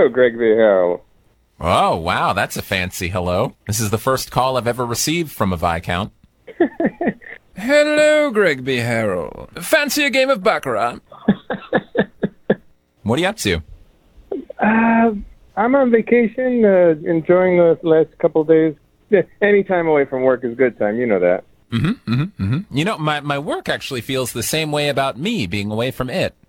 Hello, Greg the Hell. Oh, wow, that's a fancy hello. This is the first call I've ever received from a Viscount. Hello, Greg B. Harrell. Fancy a game of Baccarat? What are you up to? I'm on vacation, enjoying the last couple of days. Yeah, any time away from work is good time, you know that. You know, my work actually feels the same way about me being away from it.